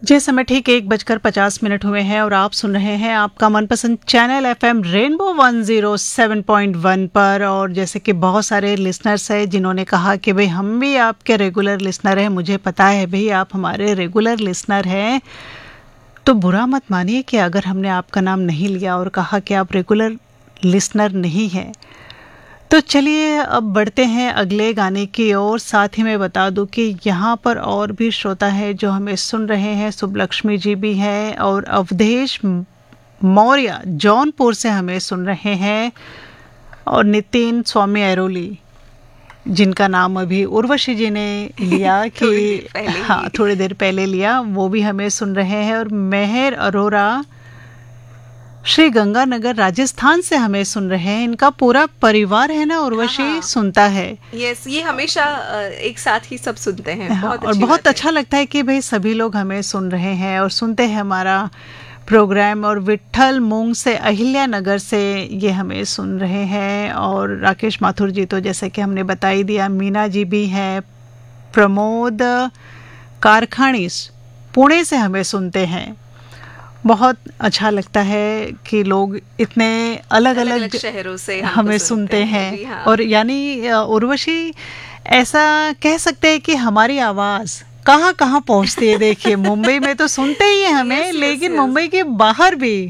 जिस समय ठीक 1:50 हुए हैं और आप सुन रहे हैं आपका मनपसंद चैनल एफएम रेनबो 107.1 पर। और जैसे कि बहुत सारे लिसनर्स हैं जिन्होंने कहा कि भाई हम भी आपके रेगुलर लिसनर हैं, मुझे पता है भाई आप हमारे रेगुलर लिसनर हैं, तो बुरा मत मानिए कि अगर हमने आपका नाम नहीं लिया और कहा कि आप रेगुलर लिसनर नहीं हैं। तो चलिए अब बढ़ते हैं अगले गाने की ओर। साथ ही मैं बता दूं कि यहाँ पर और भी श्रोता है जो हमें सुन रहे हैं। सुबलक्ष्मी जी भी हैं और अवधेश मौर्य जौनपुर से हमें सुन रहे हैं, और नितिन स्वामी ऐरोली जिनका नाम अभी उर्वशी जी ने लिया कि थोड़ी देर पहले लिया, वो भी हमें सुन रहे हैं। और मेहर अरोरा श्री गंगानगर राजस्थान से हमें सुन रहे हैं। इनका पूरा परिवार है ना उर्वशी, सुनता है। यस, ये हमेशा एक साथ ही सब सुनते हैं। और बहुत अच्छा लगता है कि भाई सभी लोग हमें सुन रहे हैं और सुनते हैं हमारा प्रोग्राम। और विट्ठल मूंग से अहिल्या नगर से ये हमें सुन रहे हैं। और राकेश माथुर जी तो जैसे कि हमने बता ही दिया, मीना जी भी हैं, प्रमोद कारखानीस पुणे से हमें सुनते हैं। बहुत अच्छा लगता है कि लोग इतने अलग अलग शहरों से हमें सुनते हैं। हाँ। और यानी उर्वशी ऐसा कह सकते हैं कि हमारी आवाज़ कहाँ कहाँ पहुँचती है। देखिए मुंबई में तो सुनते ही हैं हमें, लेकिन मुंबई के बाहर भी